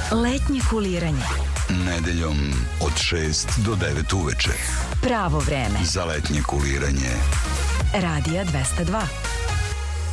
Letnje kuliranje. Nedeljom od 6 do 9 uveče. Pravo vreme. Za letnje kuliranje. Radija 202.